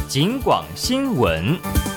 警广新闻。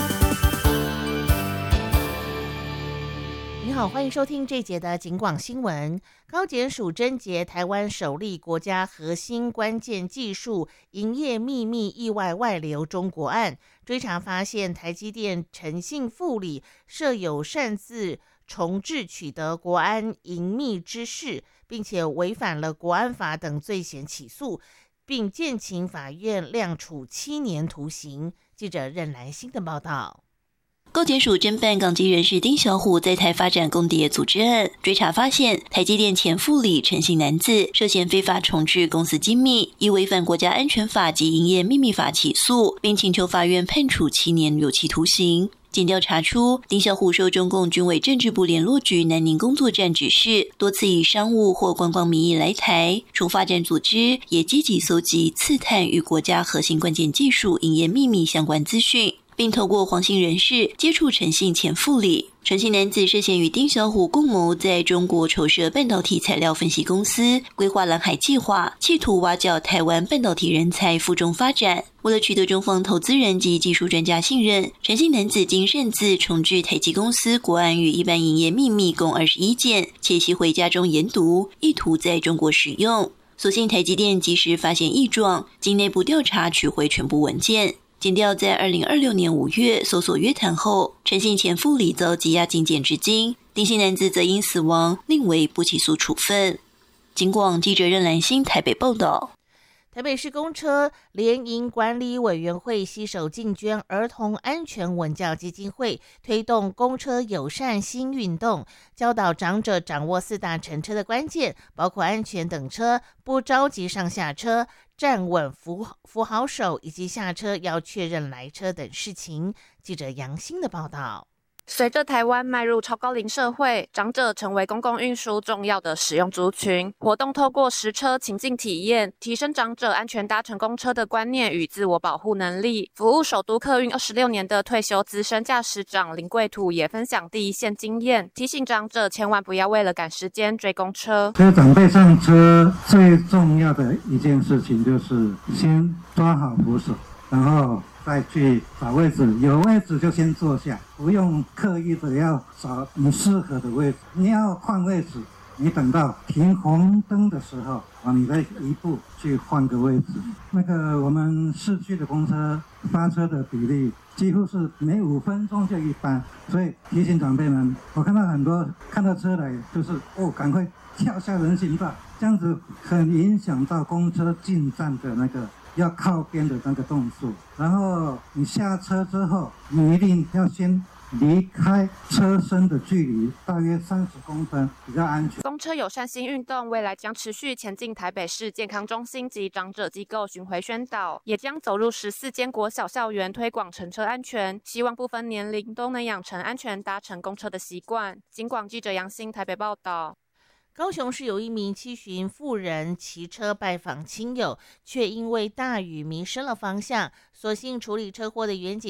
你好，欢迎收听这一节的警广新闻。高检署侦结台湾首例国家核心关键技术营业秘密意外外流中国案，追查发现台积电诚信副理设有擅自重制取得国安营密之事，并且违反了国安法等罪嫌起诉，并建请法院量处7年徒刑。记者任来新的报道。 高检署侦办港籍人士丁小虎在台发展共谍组织案，追查发现台积电前副理陈姓男子涉嫌非法重制公司机密，依违反国家安全法及营业秘密法起诉，并请求法院判处7年有期徒刑。检调查出，丁小虎受中共军委政治部联络局南宁工作站指示，多次以商务或观光名义来台，从发展组织也积极搜集刺探与国家核心关键技术营业秘密相关资讯，并透过黄姓人士接触陈姓前副理。陈姓男子涉嫌与丁小虎共谋，在中国筹设半导体材料分析公司，规划蓝海计划，企图挖角台湾半导体人才赴中发展。为了取得中方投资人及技术专家信任，陈姓男子经擅自重制台积公司国安与一般营业秘密共21件，且携回家中研读，意图在中国使用。所幸台积电及时发现异状，经内部调查取回全部文件。检调在2026年5月搜索约谈后，陈姓前副理遭羁押禁检至今，丁姓男子则因死亡另为不起诉处分。警广记者任兰心台北报道。 台北市公车联营管理委员会携手进捐儿童安全文教基金会，推动公车友善新运动，教导长者掌握4大乘车的关键，包括安全等车、不着急上下车、站稳扶好手，以及下车要确认来车等事情。记者杨欣的报道。 随着台湾迈入超高龄社会，长者成为公共运输重要的使用族群。活动透过实车情境体验，提升长者安全搭乘公车的观念与自我保护能力。服务首都客运26年的退休资深驾驶长林贵土也分享第一线经验，提醒长者千万不要为了赶时间追公车。 所以长辈上车最重要的一件事情就是先抓好扶手，然后再去找位置，有位置就先坐下，不用刻意的要找你适合的位置。你要换位置，你等到停红灯的时候你再一步去换个位置。那个我们市区的公车发车的比例几乎是每5分钟就一班，所以提醒长辈们，我看到很多看到车来就是赶快跳下人行道，这样子很影响到公车进站的那个要靠边的那个动作。然后你下车之后，你一定要先离开车身的距离大约30公分，比较安全。 公车友善新运动未来将持续前进台北市健康中心及长者机构巡回宣导，也将走入14间国小校园推广乘车安全，希望不分年龄都能养成安全搭乘公车的习惯。警广记者杨欣台北报道。 高雄市有一名70旬妇人骑车拜访亲友，却因为大雨迷失了方向，所幸处理车祸的员警